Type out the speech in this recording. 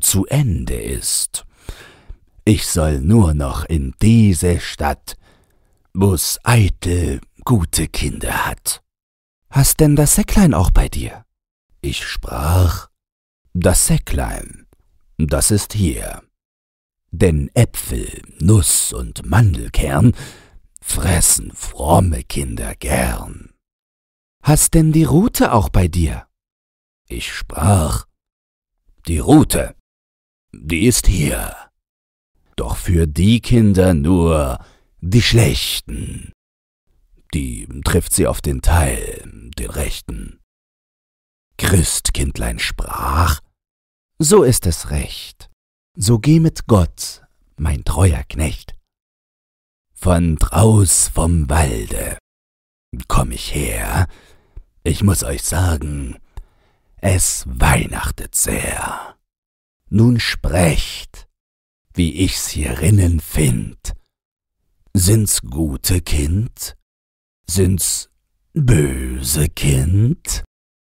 zu Ende ist. Ich soll nur noch in diese Stadt, wo's eitel gute Kinder hat. Hast denn das Säcklein auch bei dir? Ich sprach, das Säcklein, das ist hier. Denn Äpfel, Nuss und Mandelkern fressen fromme Kinder gern. Hast denn die Rute auch bei dir? Ich sprach, die Rute, die ist hier. Doch für die Kinder nur die Schlechten. Die trifft sie auf den Teil, den Rechten. Christkindlein sprach, so ist es recht. So geh mit Gott, mein treuer Knecht. Von draus vom Walde komm ich her. Ich muß euch sagen, es weihnachtet sehr. Nun sprecht, wie ich's hierinnen find. Sind's gute Kind? Sind's böse Kind?